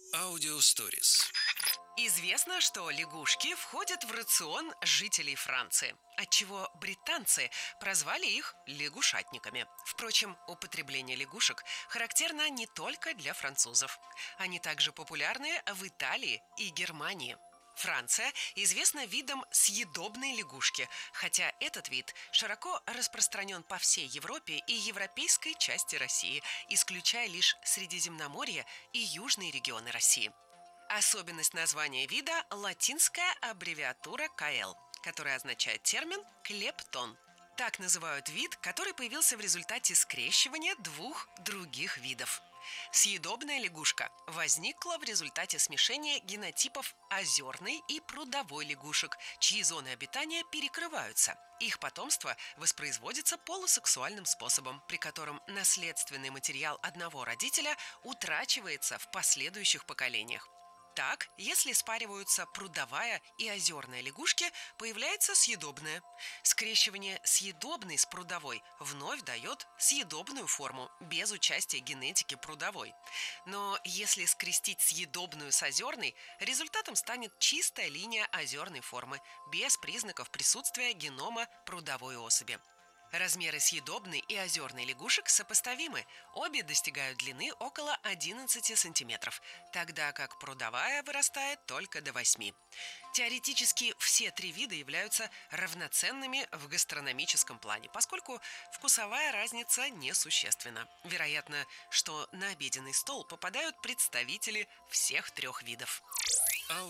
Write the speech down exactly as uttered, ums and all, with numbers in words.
Аудиосторис. Известно, что лягушки входят в рацион жителей Франции, отчего британцы прозвали их лягушатниками. Впрочем, употребление лягушек характерно не только для французов. Они также популярны в Италии и Германии. Франция известна видом съедобной лягушки, хотя этот вид широко распространен по всей Европе и европейской части России, исключая лишь Средиземноморье и южные регионы России. Особенность названия вида – латинская аббревиатура ка эл, которая означает термин «клептон». Так называют вид, который появился в результате скрещивания двух других видов. Съедобная лягушка возникла в результате смешения генотипов озерной и прудовой лягушек, чьи зоны обитания перекрываются. Их потомство воспроизводится полусексуальным способом, при котором наследственный материал одного родителя утрачивается в последующих поколениях. Так, если спариваются прудовая и озерная лягушки, появляется съедобная. Скрещивание съедобной с прудовой вновь дает съедобную форму, без участия генетики прудовой. Но если скрестить съедобную с озерной, результатом станет чистая линия озерной формы, без признаков присутствия генома прудовой особи. Размеры съедобной и озерной лягушек сопоставимы. Обе достигают длины около одиннадцати сантиметров, тогда как прудовая вырастает только до восьми. Теоретически все три вида являются равноценными в гастрономическом плане, поскольку вкусовая разница несущественна. Вероятно, что на обеденный стол попадают представители всех трех видов.